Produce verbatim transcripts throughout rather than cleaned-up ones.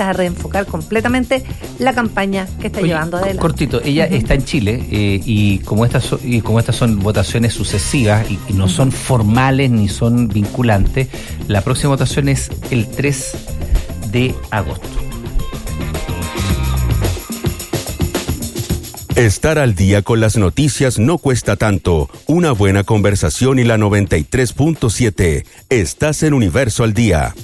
dispuestas a reenfocar completamente la campaña que está Oye, llevando adelante. Cortito, ella uh-huh. está en Chile eh, y como estas so, y como estas son votaciones sucesivas y, y no uh-huh. son formales ni son vinculantes, la próxima votación es el tres de agosto. Estar al día con las noticias no cuesta tanto. Una buena conversación y la noventa y tres punto siete. Estás en Universo al Día.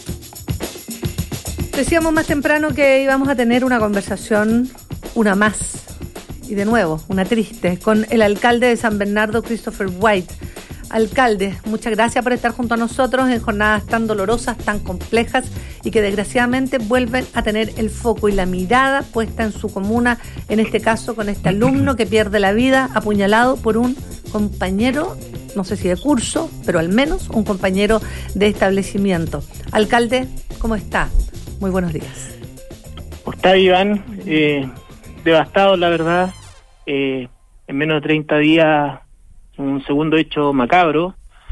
Decíamos más temprano que íbamos a tener una conversación, una más, y de nuevo, una triste, con el alcalde de San Bernardo, Christopher White. Alcalde, muchas gracias por estar junto a nosotros en jornadas tan dolorosas, tan complejas y que desgraciadamente vuelven a tener el foco y la mirada puesta en su comuna, en este caso con este alumno que pierde la vida apuñalado por un compañero, no sé si de curso, pero al menos un compañero de establecimiento. Alcalde, ¿cómo está? Muy buenos días. ¿Cómo está, Iván? Eh, devastado, la verdad. Eh, en menos de treinta días... un segundo hecho macabro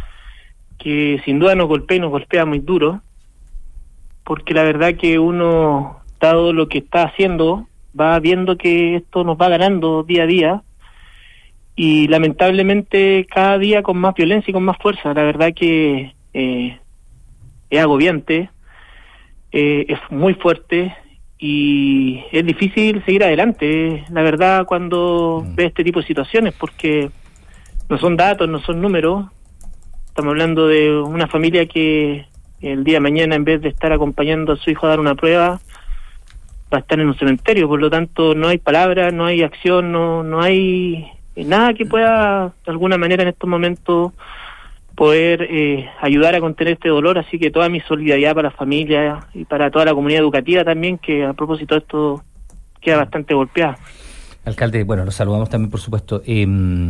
que sin duda nos golpea y nos golpea muy duro, porque la verdad que uno, dado lo que está haciendo, va viendo que esto nos va ganando día a día y lamentablemente cada día con más violencia y con más fuerza. La verdad que eh, es agobiante, eh, es muy fuerte y es difícil seguir adelante, la verdad, cuando mm. ve este tipo de situaciones, porque no son datos, no son números. Estamos hablando de una familia que el día de mañana, en vez de estar acompañando a su hijo a dar una prueba, va a estar en un cementerio. Por lo tanto, no hay palabras, no hay acción, no no hay nada que pueda, de alguna manera, en estos momentos, poder eh, ayudar a contener este dolor. Así que toda mi solidaridad para la familia y para toda la comunidad educativa también, que a propósito de esto queda bastante golpeada. Alcalde, bueno, los saludamos también, por supuesto. Eh,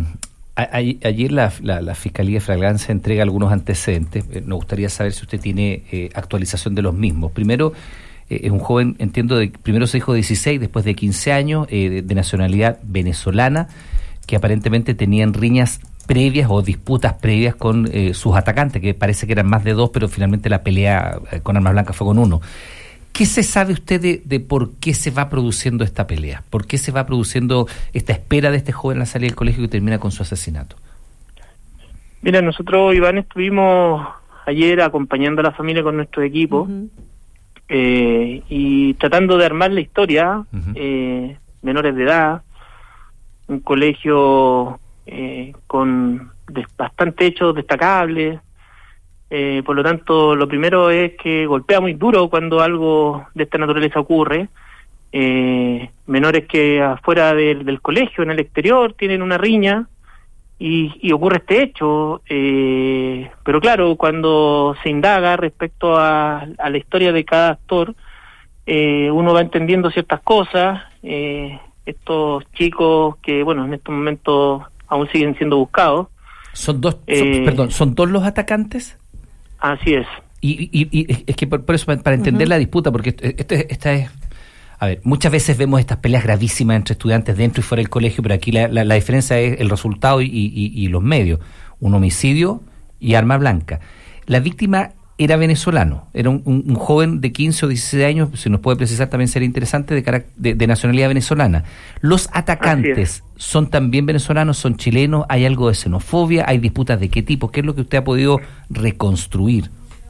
Ayer la, la, la Fiscalía de Fragancia entrega algunos antecedentes. Eh, nos gustaría saber si usted tiene eh, actualización de los mismos. Primero, eh, es un joven, entiendo, de, primero se dijo dieciséis, después de quince años, eh, de, de nacionalidad venezolana, que aparentemente tenían riñas previas o disputas previas con eh, sus atacantes, que parece que eran más de dos, pero finalmente la pelea eh, con armas blancas fue con uno. ¿Qué se sabe usted de, de por qué se va produciendo esta pelea? ¿Por qué se va produciendo esta espera de este joven a la salida del colegio que termina con su asesinato? Mira, nosotros, Iván, estuvimos ayer acompañando a la familia con nuestro equipo uh-huh. eh, y tratando de armar la historia, uh-huh. eh, menores de edad, un colegio eh, con de, bastante hechos destacables. Eh, por lo tanto, lo primero es que golpea muy duro cuando algo de esta naturaleza ocurre. Eh, menores que afuera del, del colegio, en el exterior, tienen una riña y, y ocurre este hecho. Eh, pero claro, cuando se indaga respecto a, a la historia de cada actor, eh, uno va entendiendo ciertas cosas. Eh, estos chicos que, bueno, en estos momentos aún siguen siendo buscados. ¿Son dos, eh, son, perdón, ¿son dos los atacantes? Así es. Y, y, y es que por, por eso, para entender uh-huh. la disputa, porque esto, esto, esta es... A ver, muchas veces vemos estas peleas gravísimas entre estudiantes dentro y fuera del colegio, pero aquí la, la, la diferencia es el resultado y, y, y los medios. Un homicidio y arma blanca. La víctima era venezolano, era un, un, un joven de quince o dieciséis años, si nos puede precisar también sería interesante, de, carac- de, de nacionalidad venezolana. ¿Los atacantes son también venezolanos, son chilenos? ¿Hay algo de xenofobia? ¿Hay disputas de qué tipo? ¿Qué es lo que usted ha podido reconstruir?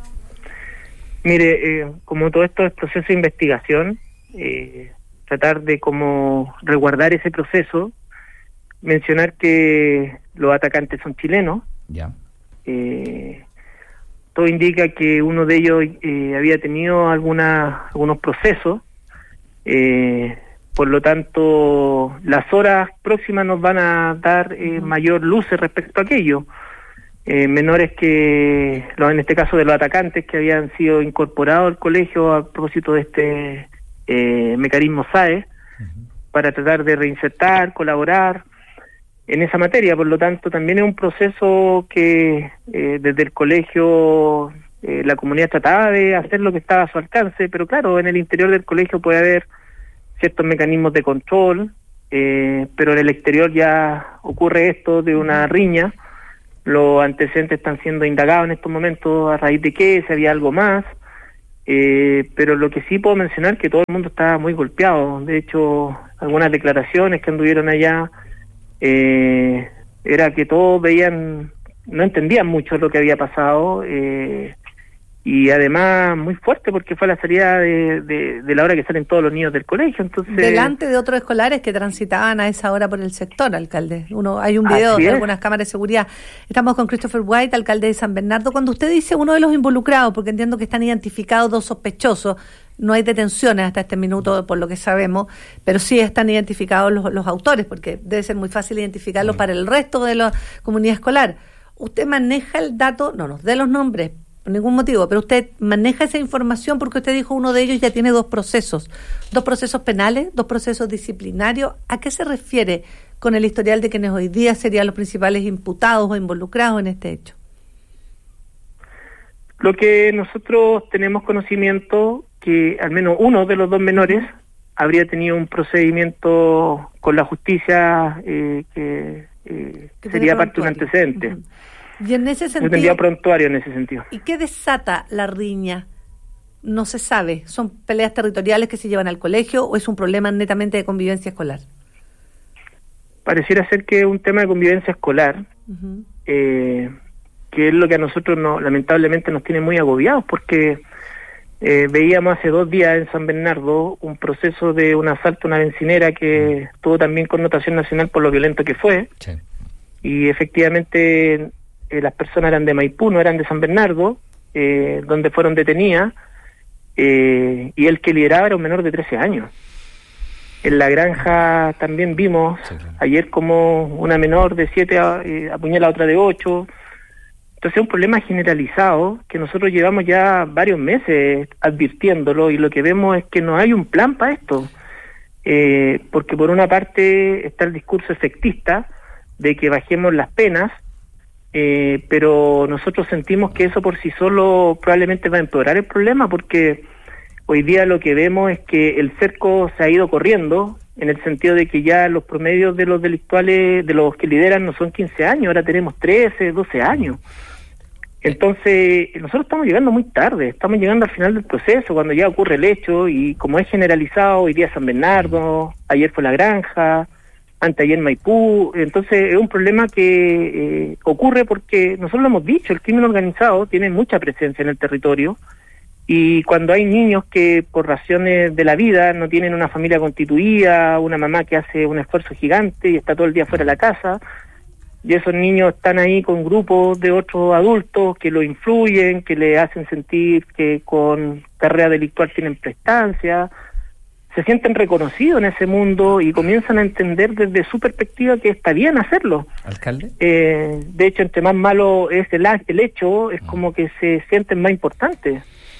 Mire, eh, como todo esto es proceso de investigación, eh, tratar de como resguardar ese proceso, mencionar que los atacantes son chilenos. Ya. Eh, todo indica que uno de ellos eh, había tenido alguna, algunos procesos, eh, por lo tanto las horas próximas nos van a dar eh, mayor luces respecto a aquello. Eh, menores que, en este caso de los atacantes que habían sido incorporados al colegio a propósito de este eh, mecanismo S A E, uh-huh. para tratar de reinsertar, colaborar en esa materia. Por lo tanto, también es un proceso que eh, desde el colegio eh, la comunidad trataba de hacer lo que estaba a su alcance, pero claro, en el interior del colegio puede haber ciertos mecanismos de control, eh, pero en el exterior ya ocurre esto de una riña. Los antecedentes están siendo indagados en estos momentos a raíz de qué, si había algo más, Eh, pero lo que sí puedo mencionar es que todo el mundo está muy golpeado. De hecho, algunas declaraciones que anduvieron allá eh, era que todos veían, no entendían mucho lo que había pasado, eh, y además muy fuerte porque fue la salida de, de, de la hora que salen todos los niños del colegio. Entonces, delante de otros escolares que transitaban a esa hora por el sector, alcalde. Uno hay un video de algunas cámaras de seguridad. Estamos con Christopher White, alcalde de San Bernardo. Cuando usted dice uno de los involucrados, porque entiendo que están identificados dos sospechosos, no hay detenciones hasta este minuto por lo que sabemos, pero sí están identificados los, los autores, porque debe ser muy fácil identificarlos mm. para el resto de la comunidad escolar. ¿Usted maneja el dato? No nos dé los nombres por ningún motivo, pero usted maneja esa información porque usted dijo uno de ellos ya tiene dos procesos, dos procesos penales, dos procesos disciplinarios. ¿A qué se refiere con el historial de quienes hoy día serían los principales imputados o involucrados en este hecho? Lo que nosotros tenemos conocimiento que al menos uno de los dos menores habría tenido un procedimiento con la justicia eh, que, eh, que sería parte de un antecedente. Uh-huh. Y en ese sentido, tendría prontuario en ese sentido. ¿Y qué desata la riña? No se sabe. ¿Son peleas territoriales que se llevan al colegio o es un problema netamente de convivencia escolar? Pareciera ser que es un tema de convivencia escolar, uh-huh. eh, que es lo que a nosotros no, lamentablemente nos tiene muy agobiados, porque eh, veíamos hace dos días en San Bernardo un proceso de un asalto a una bencinera que uh-huh. tuvo también connotación nacional por lo violento que fue, sí. Y efectivamente Eh, las personas eran de Maipú, no eran de San Bernardo, eh, donde fueron detenidas, eh, y el que lideraba era un menor de trece años. En la granja también vimos sí, claro. ayer como una menor de siete eh, apuñala a otra de ocho. Entonces es un problema generalizado que nosotros llevamos ya varios meses advirtiéndolo, y lo que vemos es que no hay un plan para esto, eh, porque por una parte está el discurso efectista de que bajemos las penas, Eh, pero nosotros sentimos que eso por sí solo probablemente va a empeorar el problema, porque hoy día lo que vemos es que el cerco se ha ido corriendo, en el sentido de que ya los promedios de los delictuales, de los que lideran, no son quince años, ahora tenemos trece, doce años. Entonces nosotros estamos llegando muy tarde, estamos llegando al final del proceso, cuando ya ocurre el hecho, y como es generalizado, hoy día San Bernardo, ayer fue La Granja, anteayer Maipú. Entonces es un problema que eh, ocurre porque nosotros lo hemos dicho, el crimen organizado tiene mucha presencia en el territorio, y cuando hay niños que por razones de la vida no tienen una familia constituida, una mamá que hace un esfuerzo gigante y está todo el día fuera de la casa, y esos niños están ahí con grupos de otros adultos que lo influyen, que le hacen sentir que con carrera delictual tienen prestancia, se sienten reconocidos en ese mundo y comienzan a entender desde su perspectiva que está bien hacerlo. ¿Alcalde? Eh, de hecho, entre más malo es el, el hecho, es como que se sienten más importantes.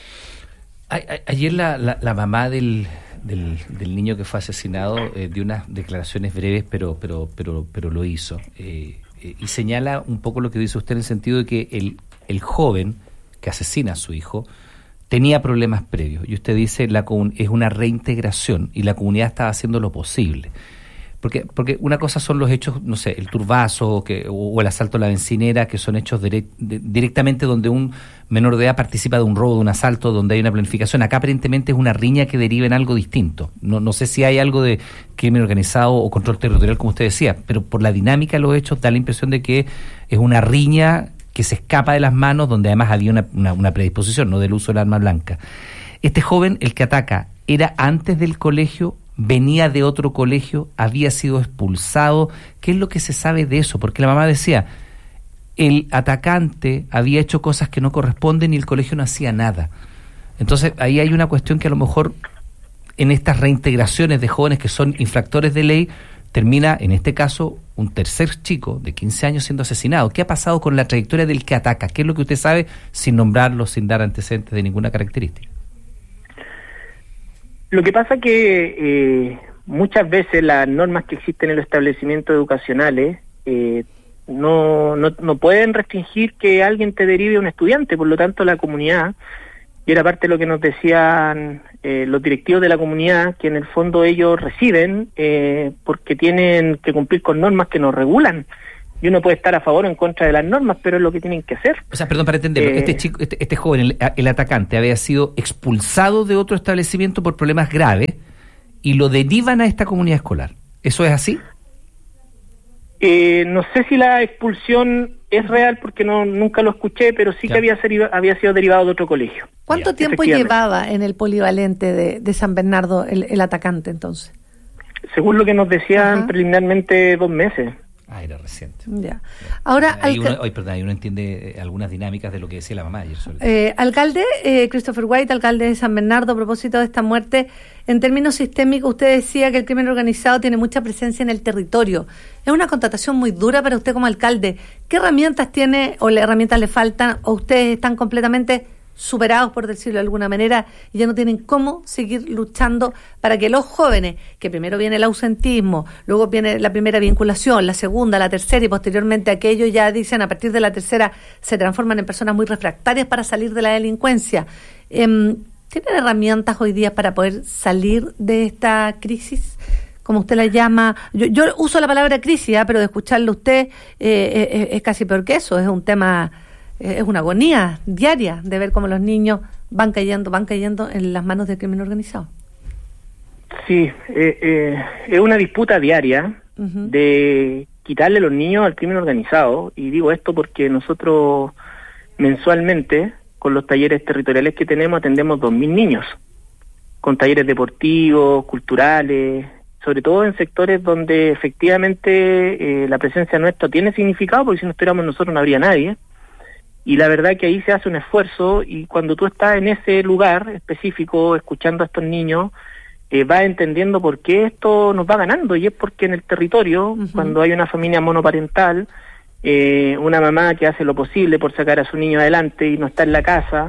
A, a, ayer la, la, la mamá del, del, del niño que fue asesinado eh, dio unas declaraciones breves, pero pero pero pero lo hizo. Eh, eh, y señala un poco lo que dice usted en el sentido de que el, el joven que asesina a su hijo tenía problemas previos, y usted dice la es una reintegración y la comunidad estaba haciendo lo posible, porque porque una cosa son los hechos, no sé, el turbazo que, o, o el asalto a la bencinera, que son hechos direct, de, directamente donde un menor de edad participa de un robo, de un asalto, donde hay una planificación. Acá aparentemente es una riña que deriva en algo distinto. No, no sé si hay algo de crimen organizado o control territorial, como usted decía, pero por la dinámica de los hechos da la impresión de que es una riña que se escapa de las manos, donde además había una, una, una predisposición, no del uso del arma blanca. Este joven, el que ataca, ¿era antes del colegio? ¿Venía de otro colegio? ¿Había sido expulsado? ¿Qué es lo que se sabe de eso? Porque la mamá decía, el atacante había hecho cosas que no corresponden y el colegio no hacía nada. Entonces, ahí hay una cuestión que a lo mejor en estas reintegraciones de jóvenes que son infractores de ley, termina, en este caso, un tercer chico de quince años siendo asesinado. ¿Qué ha pasado con la trayectoria del que ataca? ¿Qué es lo que usted sabe sin nombrarlo, sin dar antecedentes de ninguna característica? Lo que pasa que eh, muchas veces las normas que existen en los establecimientos educacionales eh, no, no, no pueden restringir que alguien te derive a un estudiante, por lo tanto la comunidad, y era parte de lo que nos decían eh, los directivos de la comunidad, que en el fondo ellos reciben eh, porque tienen que cumplir con normas que nos regulan, y uno puede estar a favor o en contra de las normas, pero es lo que tienen que hacer. O sea, perdón, para entenderlo, Eh, este chico, este, este joven, el, el atacante, había sido expulsado de otro establecimiento por problemas graves y lo derivan a esta comunidad escolar. ¿Eso es así? Eh, no sé si la expulsión es real porque no nunca lo escuché, pero sí Ya. que había, ser, había sido derivado de otro colegio. ¿Cuánto Ya, tiempo efectivamente. llevaba en el polivalente de, de San Bernardo el, el atacante entonces? Según lo que nos decían Ajá. preliminarmente, dos meses. Ah, era reciente. Ya. Ahora, Ahí alca- uno, oye, perdón, ahí uno entiende eh, algunas dinámicas de lo que decía la mamá ayer sobre todo. eh, alcalde eh, Christopher White, alcalde de San Bernardo, a propósito de esta muerte, en términos sistémicos, usted decía que el crimen organizado tiene mucha presencia en el territorio. Es una constatación muy dura para usted como alcalde. ¿Qué herramientas tiene o le herramientas le faltan o ustedes están completamente superados, por decirlo de alguna manera, y ya no tienen cómo seguir luchando para que los jóvenes, que primero viene el ausentismo, luego viene la primera vinculación, la segunda, la tercera y posteriormente aquello ya dicen a partir de la tercera se transforman en personas muy refractarias para salir de la delincuencia? Eh, ¿Tienen herramientas hoy día para poder salir de esta crisis? Como usted la llama, yo, yo uso la palabra crisis, ¿eh? Pero de escucharlo usted eh, es, es casi peor que eso, es un tema... Es una agonía diaria de ver cómo los niños van cayendo, van cayendo en las manos del crimen organizado. Sí, eh, eh, es una disputa diaria Uh-huh. de quitarle los niños al crimen organizado, y digo esto porque nosotros mensualmente, con los talleres territoriales que tenemos, atendemos dos mil niños, con talleres deportivos, culturales, sobre todo en sectores donde efectivamente eh, la presencia nuestra tiene significado, porque si no estuviéramos nosotros no habría nadie. Y la verdad que ahí se hace un esfuerzo, y cuando tú estás en ese lugar específico, escuchando a estos niños, eh, vas entendiendo por qué esto nos va ganando, y es porque en el territorio, uh-huh. cuando hay una familia monoparental, eh, una mamá que hace lo posible por sacar a su niño adelante y no está en la casa,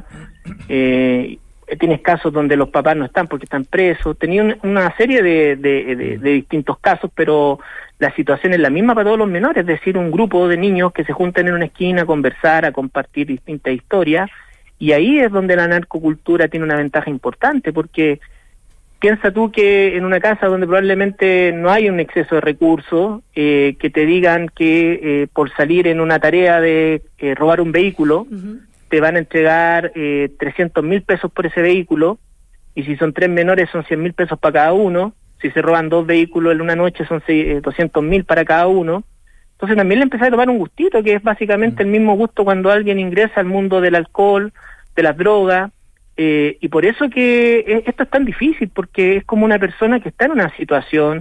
eh, tienes casos donde los papás no están porque están presos, tenía un, una serie de, de, de, de distintos casos, pero la situación es la misma para todos los menores, es decir, un grupo de niños que se juntan en una esquina a conversar, a compartir distintas historias, y ahí es donde la narcocultura tiene una ventaja importante, porque piensa tú que en una casa donde probablemente no hay un exceso de recursos, eh, que te digan que eh, por salir en una tarea de eh, robar un vehículo, uh-huh. te van a entregar eh, trescientos mil pesos por ese vehículo, y si son tres menores son cien mil pesos para cada uno. Si se roban dos vehículos en una noche son doscientos mil para cada uno. Entonces también le empecé a tomar un gustito, que es básicamente el mismo gusto cuando alguien ingresa al mundo del alcohol, de las drogas, eh, y por eso que esto es tan difícil, porque es como una persona que está en una situación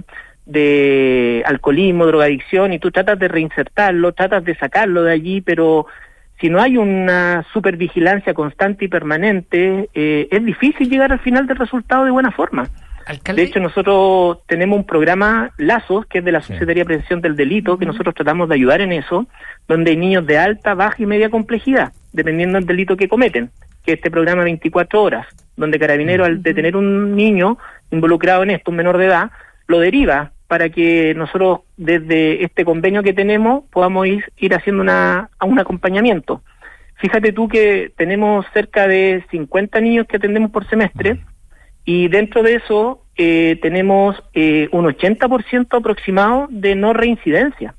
de alcoholismo, drogadicción, y tú tratas de reinsertarlo, tratas de sacarlo de allí, pero si no hay una supervigilancia constante y permanente, eh, es difícil llegar al final del resultado de buena forma. Alcalde. De hecho, nosotros tenemos un programa Lazos, que es de la Subsecretaría de Prevención del Delito, que nosotros tratamos de ayudar en eso, donde hay niños de alta, baja y media complejidad, dependiendo del delito que cometen, que es este programa veinticuatro horas, donde Carabineros, al detener un niño involucrado en esto, un menor de edad, lo deriva para que nosotros, desde este convenio que tenemos, podamos ir, ir haciendo una, un acompañamiento. Fíjate tú que tenemos cerca de cincuenta niños que atendemos por semestre, y dentro de eso eh, tenemos eh, un ochenta por ciento aproximado de no reincidencia.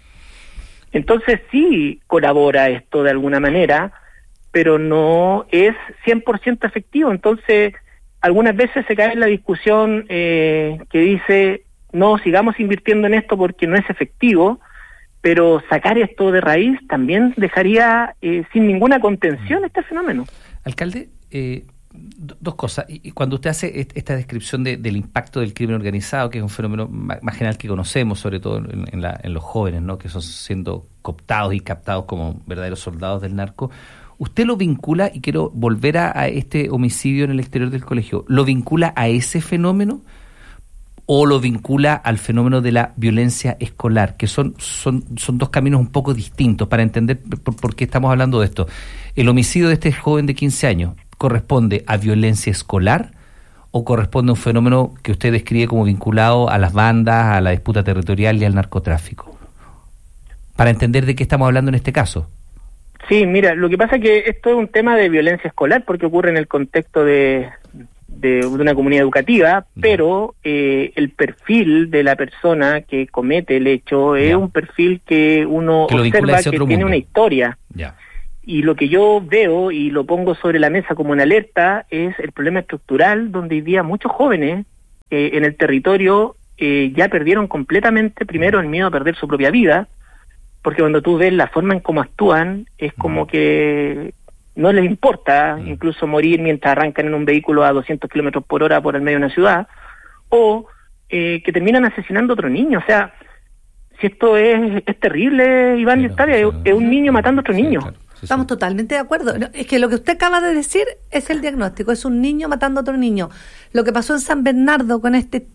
Entonces sí colabora esto de alguna manera, pero no es cien por ciento efectivo. Entonces algunas veces se cae en la discusión eh, que dice, no, sigamos invirtiendo en esto porque no es efectivo, pero sacar esto de raíz también dejaría eh, sin ninguna contención este fenómeno. Alcalde, eh... dos cosas. Y cuando usted hace esta descripción de, del impacto del crimen organizado, que es un fenómeno más general que conocemos, sobre todo en, en, la, en los jóvenes, ¿no?, que son siendo cooptados y captados como verdaderos soldados del narco, usted lo vincula, y quiero volver a, a este homicidio en el exterior del colegio, ¿lo vincula a ese fenómeno o lo vincula al fenómeno de la violencia escolar? Que son, son, son dos caminos un poco distintos para entender por, por qué estamos hablando de esto. El homicidio de este joven de quince años, ¿corresponde a violencia escolar o corresponde a un fenómeno que usted describe como vinculado a las bandas, a la disputa territorial y al narcotráfico? Para entender de qué estamos hablando en este caso. Sí, mira, lo que pasa es que esto es un tema de violencia escolar porque ocurre en el contexto de, de, de una comunidad educativa, pero eh, el perfil de la persona que comete el hecho es ya. un perfil que uno que observa que tiene mundo. una historia. Ya. Y lo que yo veo y lo pongo sobre la mesa como una alerta es el problema estructural, donde hoy día muchos jóvenes eh, en el territorio eh, ya perdieron completamente, primero, el miedo a perder su propia vida, porque cuando tú ves la forma en cómo actúan, es como que no les importa incluso morir mientras arrancan en un vehículo a doscientos kilómetros por hora por el medio de una ciudad, o eh, que terminan asesinando a otro niño. O sea, si esto es, es terrible, Iván y Octavia, es, es un niño matando a otro niño. Sí, claro. Estamos totalmente de acuerdo. Es que lo que usted acaba de decir es el diagnóstico, es un niño matando a otro niño. Lo que pasó en San Bernardo con este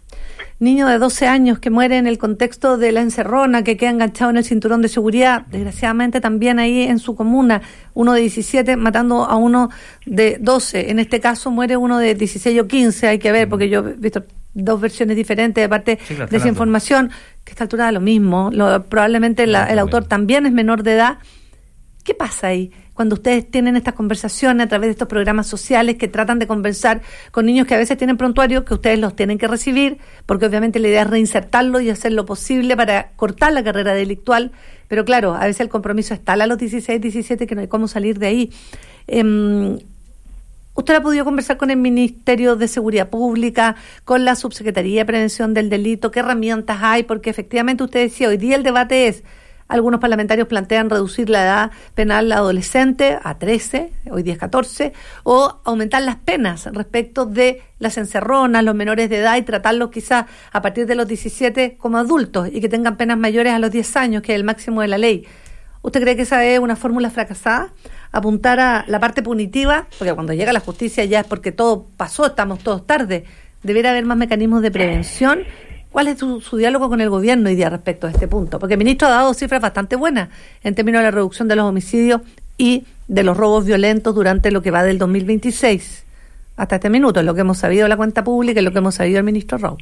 niño de doce años que muere en el contexto de la encerrona, que queda enganchado en el cinturón de seguridad, desgraciadamente también ahí en su comuna, uno de diecisiete matando a uno de doce. En este caso muere uno de dieciséis o quince, hay que ver, porque yo he visto dos versiones diferentes de parte sí, claro, de esa información, que a esta altura da lo mismo. Lo, probablemente la, el autor también es menor de edad. ¿Qué pasa ahí cuando ustedes tienen estas conversaciones a través de estos programas sociales que tratan de conversar con niños que a veces tienen prontuarios, que ustedes los tienen que recibir, porque obviamente la idea es reinsertarlo y hacer lo posible para cortar la carrera delictual, pero claro, a veces el compromiso está a los dieciséis, diecisiete, que no hay cómo salir de ahí. Eh, ¿Usted ha podido conversar con el Ministerio de Seguridad Pública, con la Subsecretaría de Prevención del Delito? ¿Qué herramientas hay? Porque efectivamente usted decía, hoy día el debate es, algunos parlamentarios plantean reducir la edad penal adolescente a trece, hoy día es catorce, o aumentar las penas respecto de las encerronas, los menores de edad, y tratarlos quizás a partir de los diecisiete como adultos y que tengan penas mayores a los diez años, que es el máximo de la ley. ¿Usted cree que esa es una fórmula fracasada? Apuntar a la parte punitiva, porque cuando llega la justicia ya es porque todo pasó, estamos todos tarde. ¿Debería haber más mecanismos de prevención? ¿Cuál es su, su diálogo con el gobierno hoy día respecto a este punto? Porque el ministro ha dado cifras bastante buenas en términos de la reducción de los homicidios y de los robos violentos durante lo que va del dos mil veintiséis hasta este minuto, es lo que hemos sabido de la cuenta pública y lo que hemos sabido del ministro Raúl.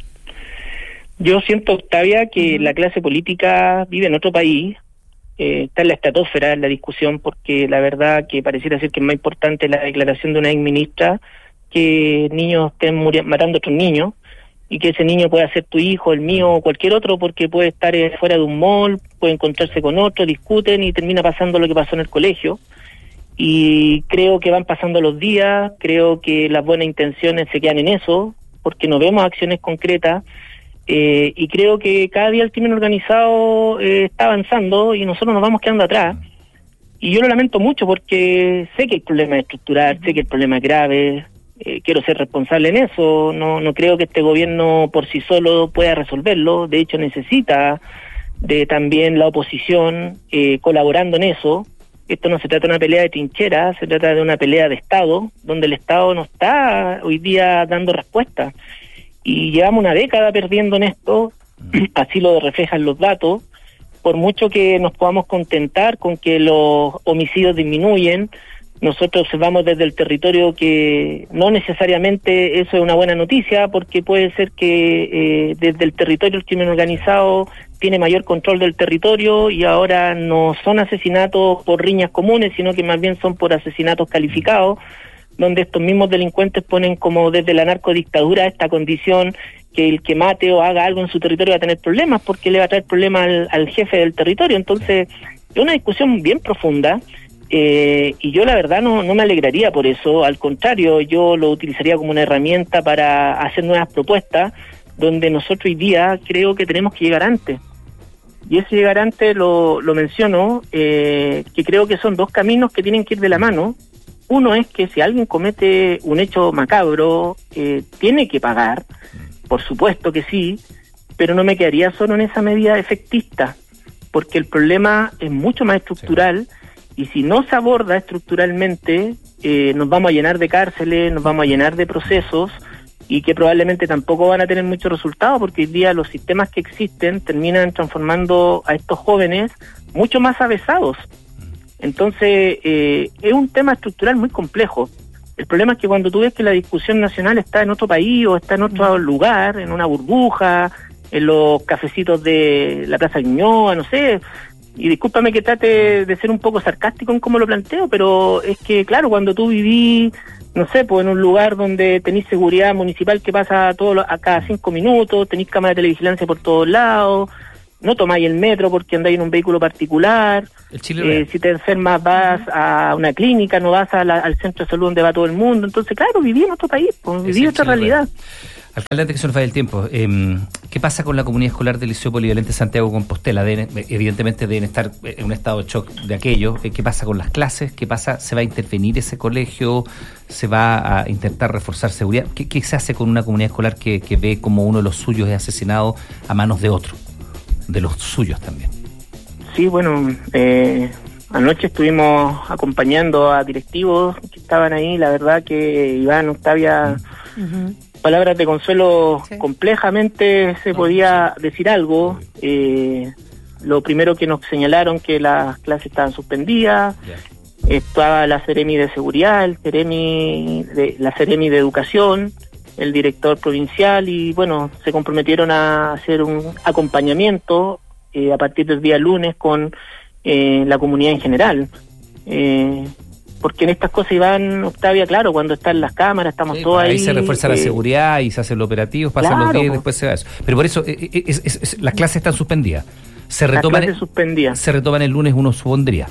Yo siento, Octavia, que uh-huh. la clase política vive en otro país, eh, está en la estratosfera en la discusión, porque la verdad que pareciera ser que es más importante la declaración de una exministra que niños estén muri- matando a otros niños, y que ese niño pueda ser tu hijo, el mío o cualquier otro, porque puede estar eh, fuera de un mall, puede encontrarse con otro, discuten y termina pasando lo que pasó en el colegio. Y creo que van pasando los días, creo que las buenas intenciones se quedan en eso, porque no vemos acciones concretas, eh, y creo que cada día el crimen organizado eh, está avanzando y nosotros nos vamos quedando atrás. Y yo lo lamento mucho porque sé que el problema es estructural, sé que el problema es grave. Eh, quiero ser responsable en eso, no no creo que este gobierno por sí solo pueda resolverlo, de hecho necesita de también la oposición eh, colaborando en eso. Esto no se trata de una pelea de trincheras, se trata de una pelea de Estado, donde el Estado no está hoy día dando respuesta. Y llevamos una década perdiendo en esto, así lo reflejan los datos, por mucho que nos podamos contentar con que los homicidios disminuyen. Nosotros observamos desde el territorio que no necesariamente eso es una buena noticia, porque puede ser que eh, desde el territorio el crimen organizado tiene mayor control del territorio y ahora no son asesinatos por riñas comunes, sino que más bien son por asesinatos calificados, donde estos mismos delincuentes ponen como desde la narcodictadura esta condición que el que mate o haga algo en su territorio va a tener problemas, porque le va a traer problemas al, al jefe del territorio. Entonces, es una discusión bien profunda. Eh, y yo la verdad no, no me alegraría por eso, al contrario, yo lo utilizaría como una herramienta para hacer nuevas propuestas, donde nosotros hoy día creo que tenemos que llegar antes. Y ese llegar antes lo, lo menciono, eh, que creo que son dos caminos que tienen que ir de la mano. Uno es que si alguien comete un hecho macabro, eh, tiene que pagar, por supuesto que sí, pero no me quedaría solo en esa medida efectista, porque el problema es mucho más estructural. Sí. Y si no se aborda estructuralmente, eh, nos vamos a llenar de cárceles, nos vamos a llenar de procesos y que probablemente tampoco van a tener mucho resultado, porque hoy día los sistemas que existen terminan transformando a estos jóvenes mucho más avesados. Entonces, eh, es un tema estructural muy complejo. El problema es que cuando tú ves que la discusión nacional está en otro país o está en otro lugar, en una burbuja, en los cafecitos de la Plaza Ñuñoa, no sé... Y discúlpame que trate de ser un poco sarcástico en cómo lo planteo, pero es que, claro, cuando tú vivís no sé, pues en un lugar donde tenéis seguridad municipal que pasa todo a cada cinco minutos, tenéis cámaras de televigilancia por todos lados, no tomáis el metro porque andáis en un vehículo particular, el Chile eh, si te enfermas vas a una clínica, no vas a la, al centro de salud donde va todo el mundo. Entonces, claro, viví en otro país, pues, viví otra realidad. Alcalde, antes que se nos vaya el tiempo, eh, ¿qué pasa con la comunidad escolar del Liceo Polivalente Santiago Compostela? Deben, evidentemente deben estar en un estado de shock de aquello. ¿Qué pasa con las clases? ¿Qué pasa? ¿Se va a intervenir ese colegio? ¿Se va a intentar reforzar seguridad? ¿Qué, qué se hace con una comunidad escolar que, que ve como uno de los suyos es asesinado a manos de otro? De los suyos también. Sí, bueno, eh, anoche estuvimos acompañando a directivos que estaban ahí. La verdad que Iván, Octavia... Uh-huh. Palabras de consuelo, sí. Complejamente se podía decir algo. Eh, lo primero que nos señalaron que las clases estaban suspendidas, yeah. Estaba la Seremi de Seguridad, el Seremi de, la Seremi de Educación, el director provincial, y bueno, se comprometieron a hacer un acompañamiento eh, a partir del día lunes con eh, la comunidad en general. Eh, Porque en estas cosas, Iván, Octavia, claro, cuando están las cámaras, estamos sí, todos ahí. Ahí se refuerza eh, la seguridad y se hacen los operativos, pasan claro, los días y después se va eso. Pero por eso, eh, es, es, es, las clases están suspendidas. Se retoman, las clases suspendidas. Se retoman el lunes, uno supondría.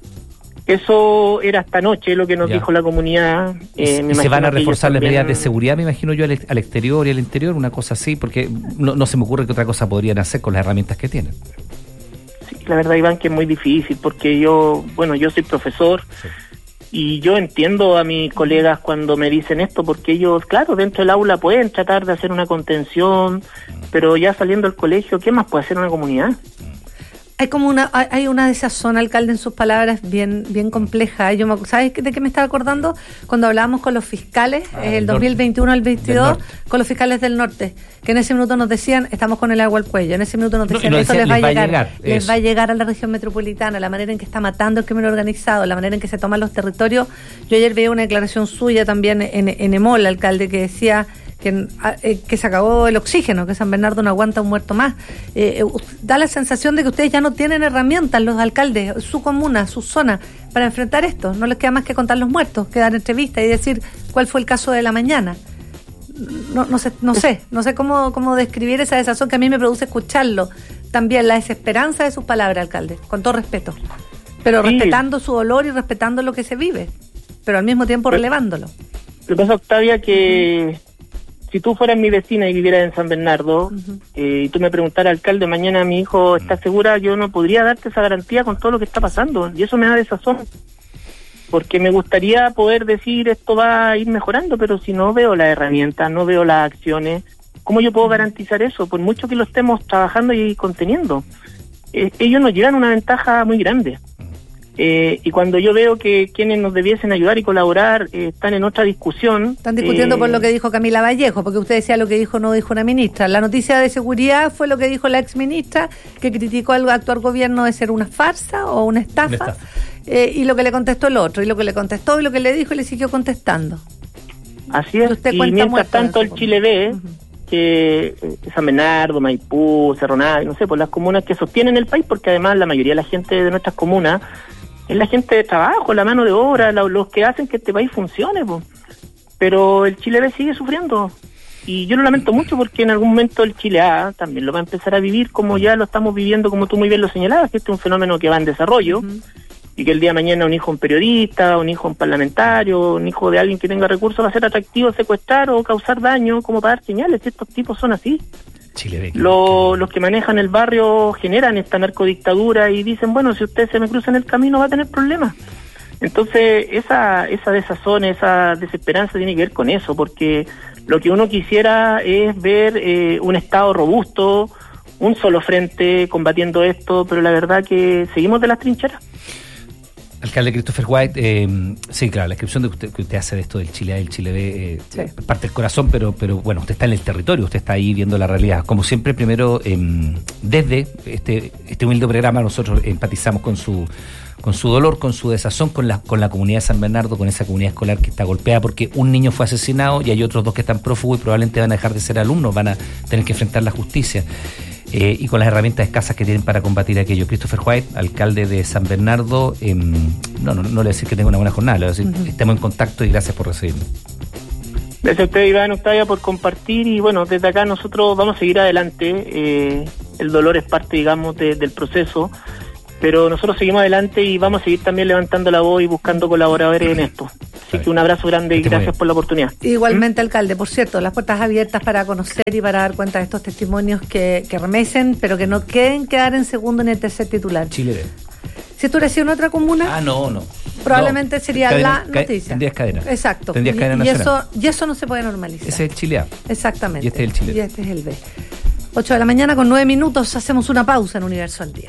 Eso era esta noche lo que nos ya. dijo la comunidad. Eh, ¿Y se van a reforzar las medidas de seguridad, me imagino yo, al, al exterior y al interior? Una cosa así, porque no, no se me ocurre que otra cosa podrían hacer con las herramientas que tienen. Sí, la verdad, Iván, que es muy difícil, porque yo, bueno, yo soy profesor. Sí. Y yo entiendo a mis colegas cuando me dicen esto, porque ellos, claro, dentro del aula pueden tratar de hacer una contención, pero ya saliendo del colegio, ¿qué más puede hacer una comunidad? Hay como una hay una desazón, alcalde, en sus palabras bien bien compleja. Yo me, ¿sabes de qué me estaba acordando? Cuando hablábamos con los fiscales, ah, el dos mil veintiuno al veintidós, con los fiscales del norte, que en ese minuto nos decían, estamos con el agua al cuello, en ese minuto nos decían, no, esto les, les va a llegar, llegar les va a llegar a la región metropolitana, la manera en que está matando el crimen organizado, la manera en que se toman los territorios. Yo ayer veía una declaración suya también en, en EMOL, alcalde, que decía que, eh, que se acabó el oxígeno, que San Bernardo no aguanta un muerto más. Eh, da la sensación de que ustedes ya no tienen herramientas, los alcaldes, su comuna, su zona, para enfrentar esto. No les queda más que contar los muertos, que dar entrevistas y decir cuál fue el caso de la mañana. No, no sé, no sé, no sé cómo, cómo describir esa desazón que a mí me produce escucharlo. También la desesperanza de sus palabras, alcalde, con todo respeto. Pero sí, respetando su dolor y respetando lo que se vive, pero al mismo tiempo pero, relevándolo. Lo que pasa, Octavia, que uh-huh. si tú fueras mi vecina y vivieras en San Bernardo, uh-huh. eh, y tú me preguntaras, alcalde, mañana mi hijo está segura, yo no podría darte esa garantía con todo lo que está pasando, y eso me da desazón, porque me gustaría poder decir esto va a ir mejorando, pero si no veo las herramientas, no veo las acciones, ¿cómo yo puedo garantizar eso? Por mucho que lo estemos trabajando y conteniendo. Eh, ellos nos llevan una ventaja muy grande. Eh, y cuando yo veo que quienes nos debiesen ayudar y colaborar eh, están en otra discusión... Están discutiendo eh, por lo que dijo Camila Vallejo, porque usted decía lo que dijo, no dijo una ministra. La noticia de seguridad fue lo que dijo la ex ministra, que criticó al actual gobierno de ser una farsa o una estafa, una estafa. Eh, y lo que le contestó el otro, y lo que le contestó y lo que le dijo y le siguió contestando. Así es, y, y mientras tanto el Chile ve uh-huh. que eh, San Bernardo, Maipú, Cerro Navia, no sé, por las comunas que sostienen el país, porque además la mayoría de la gente de nuestras comunas es la gente de trabajo, la mano de obra, la, los que hacen que este país funcione, po. Pero el Chile B sigue sufriendo, y yo lo lamento mucho porque en algún momento el Chile A también lo va a empezar a vivir como ya lo estamos viviendo, como tú muy bien lo señalabas, que este es un fenómeno que va en desarrollo, uh-huh. y que el día de mañana un hijo de un periodista, un hijo de un parlamentario, un hijo de alguien que tenga recursos va a ser atractivo secuestrar o causar daño como para dar señales. Estos tipos son así. Chile, Lo, los que manejan el barrio generan esta narcodictadura y dicen, bueno, si usted se me cruza en el camino va a tener problemas. Entonces esa esa desazón, esa desesperanza tiene que ver con eso, porque lo que uno quisiera es ver eh, un Estado robusto, un solo frente combatiendo esto, pero la verdad que seguimos de las trincheras. Alcalde Christopher White, eh, sí, claro, la descripción de que usted, que usted hace de esto del Chile A y el Chile B, eh, sí. parte del corazón, pero pero bueno, usted está en el territorio, usted está ahí viendo la realidad. Como siempre, primero, eh, desde este este humilde programa, nosotros empatizamos con su con su dolor, con su desazón, con la con la comunidad de San Bernardo, con esa comunidad escolar que está golpeada porque un niño fue asesinado y hay otros dos que están prófugos y probablemente van a dejar de ser alumnos, van a tener que enfrentar la justicia. eh, y con las herramientas escasas que tienen para combatir aquello. Christopher White, alcalde de San Bernardo, eh, no, no, no le voy a decir que tenga una buena jornada, le voy a decir uh-huh. estemos en contacto y gracias por recibirnos. Gracias a usted, Iván, Octavia, por compartir, y bueno, desde acá nosotros vamos a seguir adelante. Eh, el dolor es parte, digamos, de, del proceso, pero nosotros seguimos adelante y vamos a seguir también levantando la voz y buscando colaboradores en esto. Así que un abrazo grande y gracias por la oportunidad. Igualmente, ¿Mm? Alcalde, por cierto, las puertas abiertas para conocer y para dar cuenta de estos testimonios que, que remesen, pero que no queden quedar en segundo ni en tercer titular. Chile. Si esto hubiera sido en otra comuna, ah, no, no. probablemente no. sería cadena, la noticia. Tendrías cadena. Exacto. Tendrías y, cadena y nacional. eso, y eso no se puede normalizar. Ese es el Chile A. Exactamente. Y este es el Chile. Y este es el B. ocho de la mañana con nueve minutos, hacemos una pausa en Universo al Día.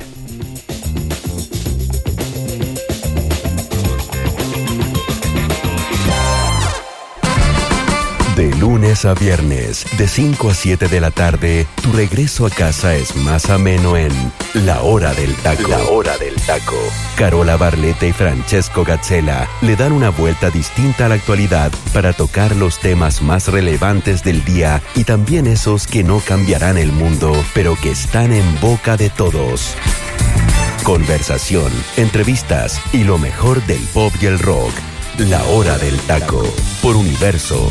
De lunes a viernes, de cinco a siete de la tarde, tu regreso a casa es más ameno en La Hora del Taco. La Hora del Taco. Carola Barletta y Francesco Gazzella le dan una vuelta distinta a la actualidad para tocar los temas más relevantes del día y también esos que no cambiarán el mundo, pero que están en boca de todos. Conversación, entrevistas y lo mejor del pop y el rock. La Hora del Taco, por Universo.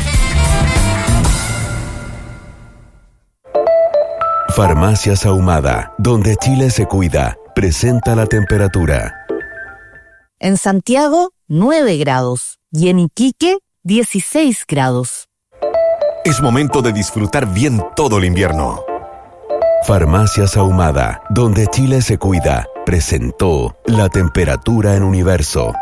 Farmacias Ahumada, donde Chile se cuida, presenta la temperatura. En Santiago, nueve grados. Y en Iquique, dieciséis grados. Es momento de disfrutar bien todo el invierno. Farmacias Ahumada, donde Chile se cuida, presentó la temperatura en Universo.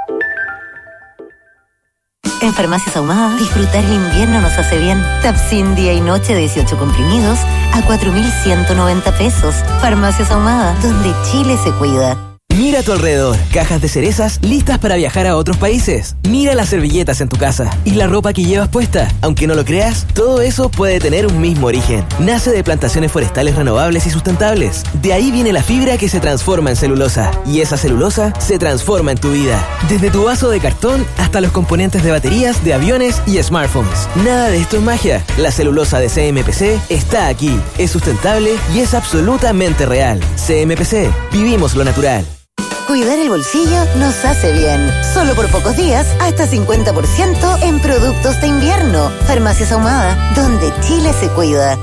En Farmacias Ahumada, disfrutar el invierno nos hace bien. Tapsin día y noche, dieciocho comprimidos a cuatro mil ciento noventa pesos. Farmacias Ahumada, donde Chile se cuida. Mira a tu alrededor, cajas de cerezas listas para viajar a otros países. Mira las servilletas en tu casa y la ropa que llevas puesta. Aunque no lo creas, todo eso puede tener un mismo origen. Nace de plantaciones forestales renovables y sustentables. De ahí viene la fibra que se transforma en celulosa. Y esa celulosa se transforma en tu vida. Desde tu vaso de cartón hasta los componentes de baterías, de aviones y smartphones. Nada de esto es magia. La celulosa de C M P C está aquí. Es sustentable y es absolutamente real. C M P C. Vivimos lo natural. Cuidar el bolsillo nos hace bien. Solo por pocos días, hasta cincuenta por ciento en productos de invierno. Farmacias Ahumada, donde Chile se cuida.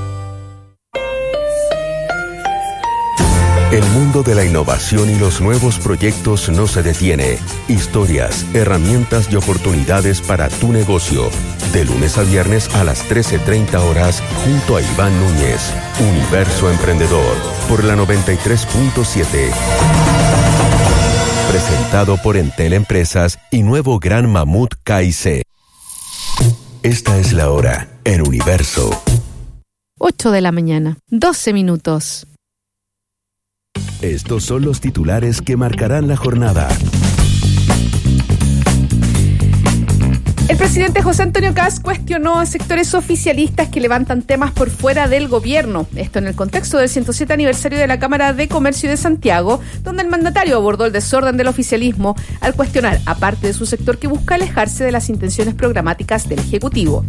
El mundo de la innovación y los nuevos proyectos no se detiene. Historias, herramientas y oportunidades para tu negocio. De lunes a viernes a las trece treinta horas, junto a Iván Núñez. Universo Emprendedor, por la noventa y tres punto siete. Presentado por Entel Empresas y nuevo Gran Mamut K I C. Esta es la hora en Universo. ocho de la mañana, doce minutos. Estos son los titulares que marcarán la jornada. El presidente José Antonio Kast cuestionó a sectores oficialistas que levantan temas por fuera del gobierno. Esto en el contexto del ciento siete aniversario de la Cámara de Comercio de Santiago, donde el mandatario abordó el desorden del oficialismo al cuestionar a parte de su sector que busca alejarse de las intenciones programáticas del Ejecutivo.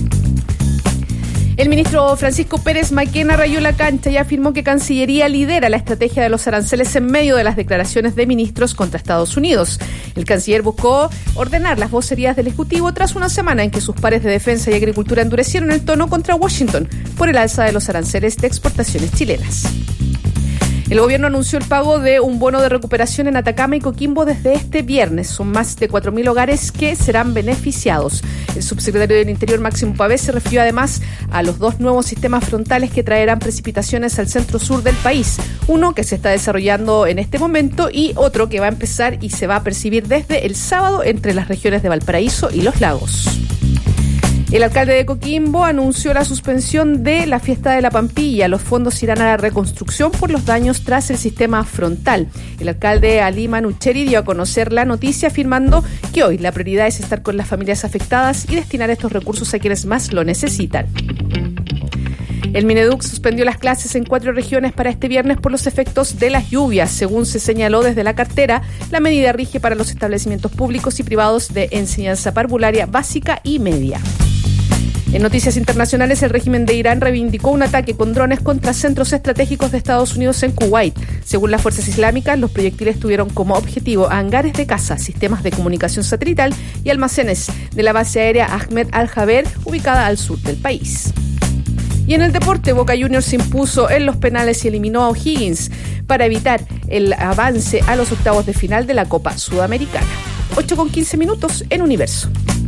El ministro Francisco Pérez Maquena rayó la cancha y afirmó que Cancillería lidera la estrategia de los aranceles en medio de las declaraciones de ministros contra Estados Unidos. El canciller buscó ordenar las vocerías del Ejecutivo tras una semana en que sus pares de Defensa y Agricultura endurecieron el tono contra Washington por el alza de los aranceles de exportaciones chilenas. El gobierno anunció el pago de un bono de recuperación en Atacama y Coquimbo desde este viernes. Son más de cuatro mil hogares que serán beneficiados. El subsecretario del Interior, Máximo Pavés, se refirió además a los dos nuevos sistemas frontales que traerán precipitaciones al centro-sur del país. Uno que se está desarrollando en este momento y otro que va a empezar y se va a percibir desde el sábado entre las regiones de Valparaíso y Los Lagos. El alcalde de Coquimbo anunció la suspensión de la fiesta de la Pampilla. Los fondos irán a la reconstrucción por los daños tras el sistema frontal. El alcalde Ali Manucheri dio a conocer la noticia afirmando que hoy la prioridad es estar con las familias afectadas y destinar estos recursos a quienes más lo necesitan. El Mineduc suspendió las clases en cuatro regiones para este viernes por los efectos de las lluvias. Según se señaló desde la cartera, la medida rige para los establecimientos públicos y privados de enseñanza parvularia básica y media. En noticias internacionales, el régimen de Irán reivindicó un ataque con drones contra centros estratégicos de Estados Unidos en Kuwait. Según las fuerzas islámicas, los proyectiles tuvieron como objetivo hangares de caza, sistemas de comunicación satelital y almacenes de la base aérea Ahmed Al-Jaber, ubicada al sur del país. Y en el deporte, Boca Juniors se impuso en los penales y eliminó a O'Higgins para evitar el avance a los octavos de final de la Copa Sudamericana. ocho con quince minutos en Universo.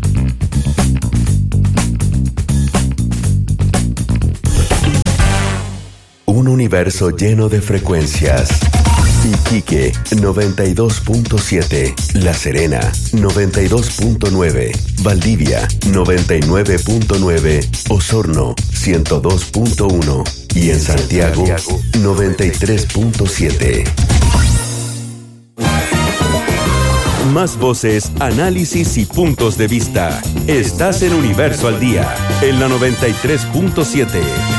Un universo lleno de frecuencias. Iquique noventa y dos punto siete, La Serena noventa y dos punto nueve, Valdivia noventa y nueve punto nueve, Osorno ciento dos punto uno y en Santiago noventa y tres punto siete. Más voces, análisis y puntos de vista. Estás en Universo al Día, en la noventa y tres punto siete.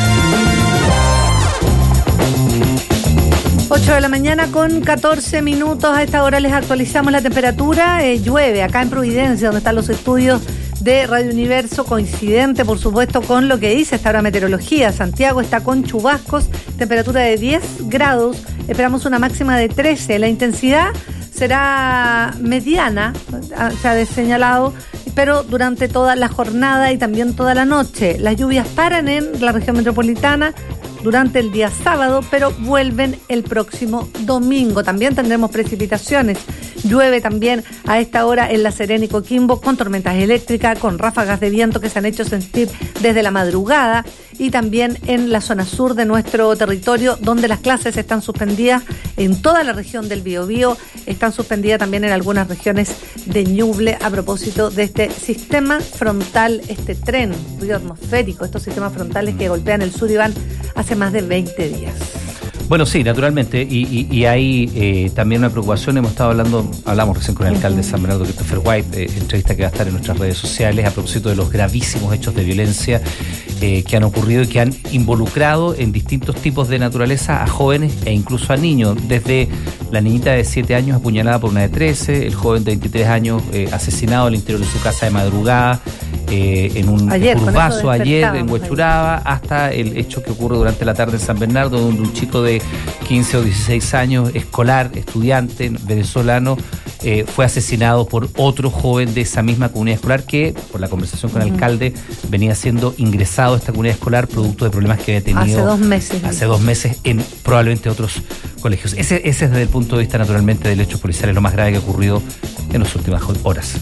ocho de la mañana con catorce minutos. A esta hora les actualizamos la temperatura. Eh, llueve acá en Providencia, donde están los estudios de Radio Universo, coincidente por supuesto con lo que dice esta hora meteorología. Santiago está con chubascos, temperatura de diez grados, esperamos una máxima de trece. La intensidad será mediana, se ha señalado, pero durante toda la jornada y también toda la noche. Las lluvias paran en la región metropolitana durante el día sábado, pero vuelven el próximo domingo. También tendremos precipitaciones. Llueve también a esta hora en La Serena y Coquimbo, con tormentas eléctricas, con ráfagas de viento que se han hecho sentir desde la madrugada, y también en la zona sur de nuestro territorio, donde las clases están suspendidas en toda la región del Biobío, están suspendidas también en algunas regiones de Ñuble, a propósito de este sistema frontal, este tren río atmosférico, estos sistemas frontales que golpean el sur y van hace más de veinte días. Bueno, sí, naturalmente, y, y, y hay eh, también una preocupación. Hemos estado hablando, hablamos recién con el alcalde de San Bernardo, Christopher White, eh, entrevista que va a estar en nuestras redes sociales, a propósito de los gravísimos hechos de violencia eh, que han ocurrido y que han involucrado en distintos tipos de naturaleza a jóvenes e incluso a niños, desde la niñita de siete años apuñalada por una de trece, el joven de veintitrés años eh, asesinado al interior de su casa de madrugada, eh, en un ayer, curvazo ayer en Huechuraba, hasta el hecho que ocurre durante la tarde en San Bernardo, donde un chico de quince o dieciséis años, escolar, estudiante venezolano, eh, fue asesinado por otro joven de esa misma comunidad escolar que, por la conversación con el uh-huh. alcalde, venía siendo ingresado a esta comunidad escolar producto de problemas que había tenido hace dos meses hace dos meses en probablemente otros colegios. Ese, ese es desde el punto de vista naturalmente del hecho policial lo más grave que ha ocurrido en las últimas horas.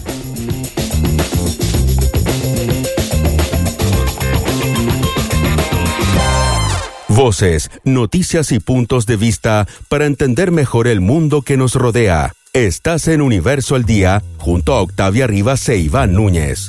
Voces, noticias y puntos de vista para entender mejor el mundo que nos rodea. Estás en Universo al Día, junto a Octavia Rivas e Iván Núñez.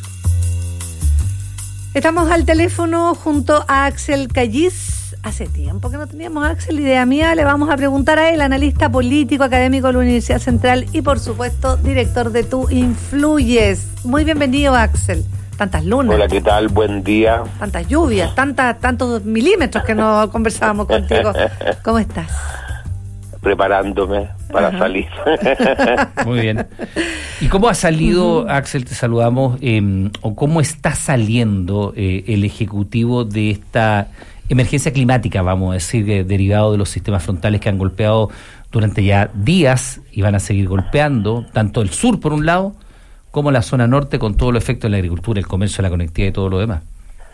Estamos al teléfono junto a Axel Callis. Hace tiempo que no teníamos a Axel, idea mía. Le vamos a preguntar a él, analista político, académico de la Universidad Central y, por supuesto, director de Tú Influyes. Muy bienvenido, Axel. Tantas lunas. Hola, ¿qué tal? Buen día. Tantas lluvias, tantas, tantos milímetros que no conversábamos contigo. ¿Cómo estás? Preparándome para Ajá. salir. Muy bien. ¿Y cómo ha salido, uh-huh. Axel, te saludamos, eh, o cómo está saliendo eh, el Ejecutivo de esta emergencia climática, vamos a decir, eh, derivado de los sistemas frontales que han golpeado durante ya días y van a seguir golpeando, tanto el sur por un lado, como la zona norte, con todo el efecto en la agricultura, el comercio, la conectividad y todo lo demás?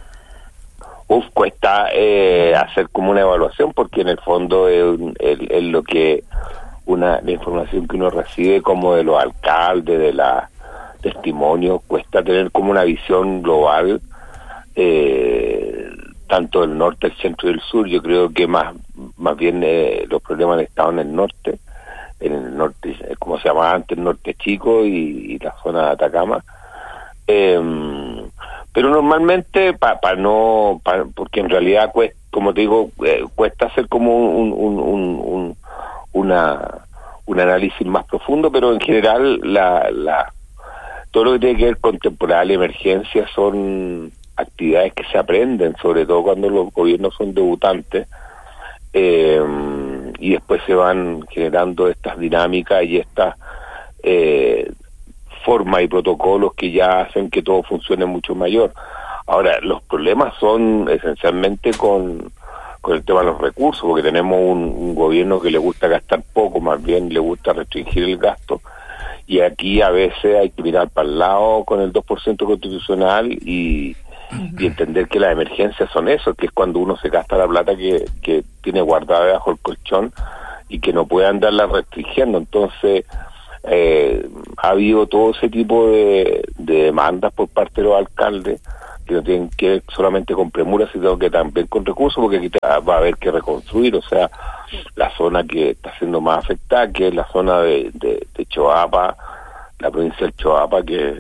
Uf, cuesta eh, hacer como una evaluación, porque en el fondo es, es, es lo que una la información que uno recibe como de los alcaldes, de los testimonios, cuesta tener como una visión global, eh, tanto del norte, el centro y el sur. Yo creo que más, más bien eh, los problemas han estado en el norte, en el norte, como se llamaba antes, el norte chico y, y la zona de Atacama, eh, pero normalmente para pa no, pa, porque en realidad cuesta, como te digo, eh, cuesta hacer como un, un, un, un una un análisis más profundo, pero en general la, la todo lo que tiene que ver con temporal y emergencia son actividades que se aprenden, sobre todo cuando los gobiernos son debutantes. Eh, y después se van generando estas dinámicas y estas eh, formas y protocolos que ya hacen que todo funcione mucho mayor. Ahora, los problemas son esencialmente con, con el tema de los recursos, porque tenemos un, un gobierno que le gusta gastar poco, más bien le gusta restringir el gasto, y aquí a veces hay que mirar para el lado con el dos por ciento constitucional y, y entender que las emergencias son eso, que es cuando uno se gasta la plata que, que tiene guardada debajo del colchón y que no puede andarla restringiendo. Entonces, eh, ha habido todo ese tipo de, de demandas por parte de los alcaldes, que no tienen que ver solamente con premura, sino que también con recursos, porque aquí va a haber que reconstruir, o sea, la zona que está siendo más afectada, que es la zona de, de, de Choapa, la provincia del Choapa, que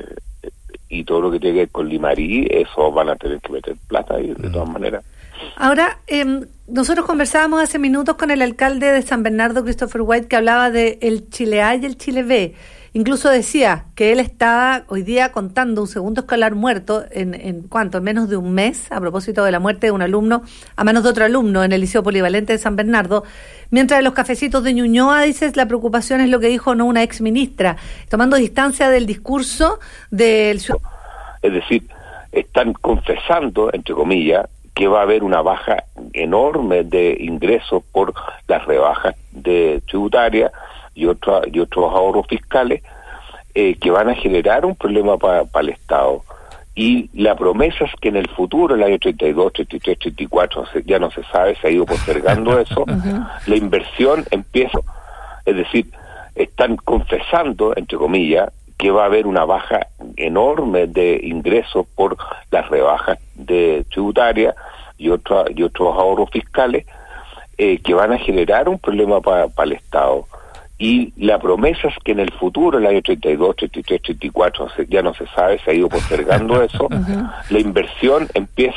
y todo lo que tiene que ver con Limarí, eso van a tener que meter plata ahí, de todas maneras. Ahora, eh, nosotros conversábamos hace minutos con el alcalde de San Bernardo, Christopher White, que hablaba de el Chile A y el Chile B. Incluso decía que él estaba hoy día contando un segundo escolar muerto en, en ¿cuánto? En menos de un mes, a propósito de la muerte de un alumno a manos de otro alumno en el Liceo Polivalente de San Bernardo. Mientras en los cafecitos de Ñuñoa, dices, la preocupación es lo que dijo no una ex ministra, tomando distancia del discurso del... Es decir, están confesando, entre comillas, que va a haber una baja enorme de ingresos por las rebajas de tributarias y, otra, y otros ahorros fiscales eh, que van a generar un problema para pa el Estado. Y la promesa es que en el futuro, el año treinta y dos, treinta y tres, treinta y cuatro, ya no se sabe, se ha ido postergando eso, uh-huh. La inversión empieza, es decir, están confesando, entre comillas, que va a haber una baja enorme de ingresos por las rebajas de tributarias y, otra, y otros ahorros fiscales eh, que van a generar un problema para pa el Estado. Y la promesa es que en el futuro, el año treinta y dos, treinta y tres, treinta y cuatro, ya no se sabe, se ha ido postergando eso, uh-huh. La inversión empieza